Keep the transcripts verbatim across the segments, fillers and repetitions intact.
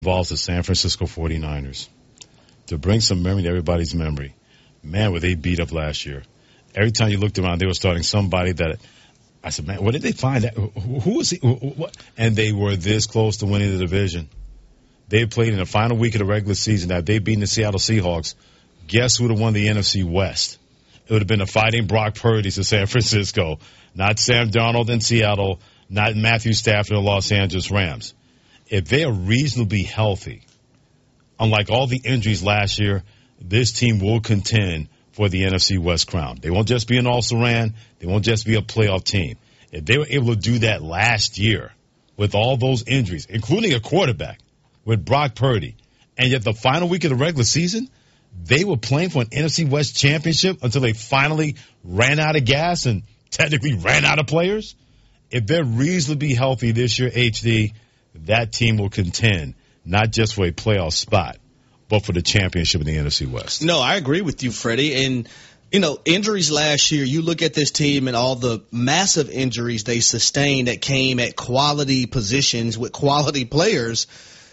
involves the San Francisco forty-niners. To bring some memory to everybody's memory, man, were they beat up last year. Every time you looked around, they were starting somebody that I said, man, what did they find? That, who was he? What? And they were this close to winning the division. They played in the final week of the regular season. Now, if they'd beaten the Seattle Seahawks, guess who would have won the N F C West? It would have been the Fighting Brock Purdy's of San Francisco, not Sam Darnold in Seattle, not Matthew Stafford in the Los Angeles Rams. If they are reasonably healthy, unlike all the injuries last year, this team will contend for the N F C West crown. They won't just be an all-Saran. They won't just be a playoff team. If they were able to do that last year with all those injuries, including a quarterback with Brock Purdy, and yet the final week of the regular season, they were playing for an N F C West championship until they finally ran out of gas and technically ran out of players. If they're reasonably healthy this year, H D, that team will contend not just for a playoff spot, but for the championship in the N F C West. No, I agree with you, Freddie. And, you know, injuries last year, you look at this team and all the massive injuries they sustained that came at quality positions with quality players.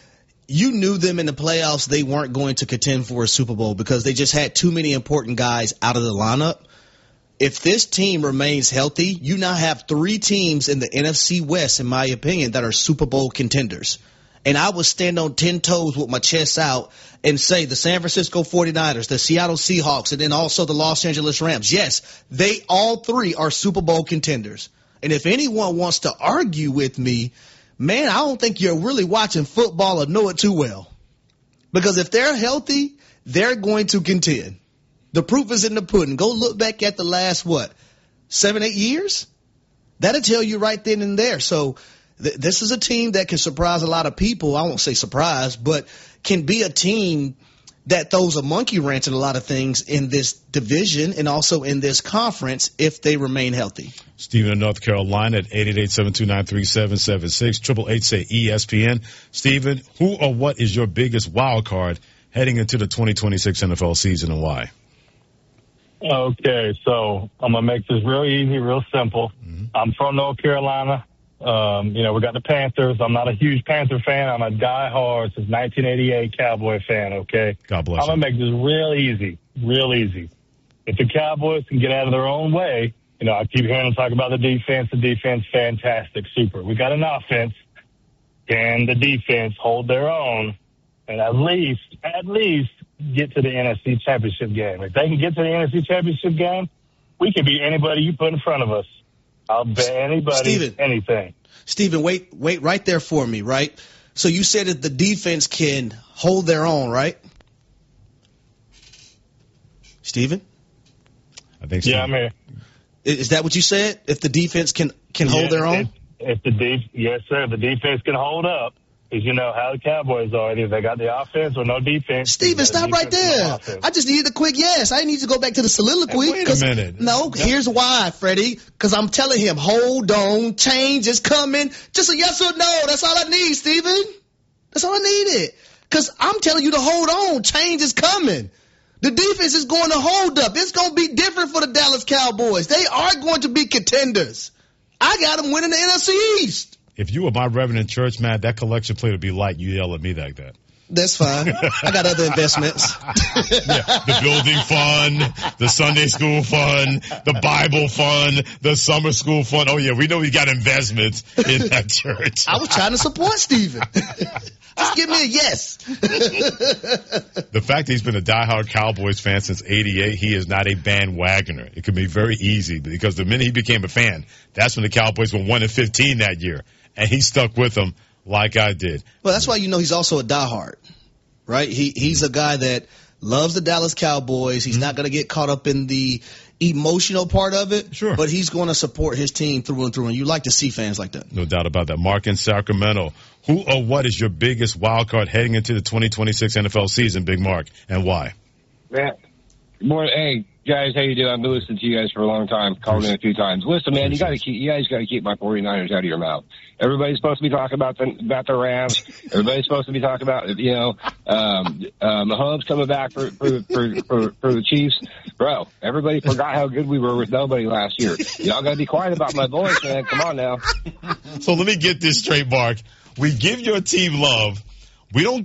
You knew them in the playoffs, they weren't going to contend for a Super Bowl because they just had too many important guys out of the lineup. If this team remains healthy, you now have three teams in the N F C West, in my opinion, that are Super Bowl contenders. And I would stand on ten toes with my chest out and say the San Francisco forty-niners, the Seattle Seahawks, and then also the Los Angeles Rams. Yes, they all three are Super Bowl contenders. And if anyone wants to argue with me, man, I don't think you're really watching football or know it too well. Because if they're healthy, they're going to contend. The proof is in the pudding. Go look back at the last, what, seven, eight years? That'll tell you right then and there. So th- this is a team that can surprise a lot of people. I won't say surprise, but can be a team that throws a monkey wrench in a lot of things in this division and also in this conference if they remain healthy. Stephen in North Carolina at eight eight eight, seven two nine, three seven seven six, triple eight say E S P N. Stephen, who or what is your biggest wild card heading into the twenty twenty-six N F L season and why? Okay, so I'm going to make this real easy, real simple. Mm-hmm. I'm from North Carolina. Um, you know, we got the Panthers. I'm not a huge Panther fan. I'm a diehard since nineteen eighty-eight Cowboy fan, okay? God bless I'm going to make this real easy, real easy. If the Cowboys can get out of their own way, you know, I keep hearing them talk about the defense. The defense, fantastic, super. We got an offense. Can the defense hold their own and at least, at least get to the N F C Championship game? If they can get to the N F C Championship game, we can beat anybody you put in front of us. I'll bet anybody Steven, anything. Stephen, wait, wait right there for me, right? So you said that the defense can hold their own, right? Stephen? I think so. Yeah, I'm here. Is that what you said? If the defense can, can hold yeah, their own? If, if the def- yes, sir. If the defense can hold up, because you know how the Cowboys are. Either they got the offense or no defense. Steven, stop right there. I just needed a quick yes. I didn't need to go back to the soliloquy. Hey, wait a minute. No, here's why, Freddie. Because I'm telling him, hold on, change is coming. Just a yes or no. That's all I need, Steven. That's all I needed. Because I'm telling you to hold on. Change is coming. The defense is going to hold up. It's going to be different for the Dallas Cowboys. They are going to be contenders. I got them winning the N F C East. If you were my Reverend Church, man, that collection plate would be light. You yell at me like that. That's fine. I got other investments. Yeah, the building fund, the Sunday school fund, the Bible fund, the summer school fund. Oh, yeah, we know we got investments in that church. I was trying to support Stephen. Just give me a yes. The fact that he's been a diehard Cowboys fan since eighty-eight, he is not a bandwagoner. It can be very easy because the minute he became a fan, that's when the Cowboys were one and fifteen that year. And he stuck with them like I did. Well, that's why you know he's also a diehard, right? He He's a guy that loves the Dallas Cowboys. He's mm-hmm. not going to get caught up in the emotional part of it. Sure. But he's going to support his team through and through. And you like to see fans like that. No doubt about that. Mark in Sacramento, who or what is your biggest wild card heading into the twenty twenty-six N F L season, Big Mark, and why? Man, morning. Hey, guys, how you doing? I've been listening to you guys for a long time, called in a few times. Listen, man, you got to keep, you guys got to keep my forty-niners out of your mouth. Everybody's supposed to be talking about the about the Rams. Everybody's supposed to be talking about, you know, um, uh, Mahomes coming back for for, for for for the Chiefs. Bro, everybody forgot how good we were with nobody last year. Y'all got to be quiet about my voice, man. Come on now. So let me get this straight, Mark. We give your team love. We don't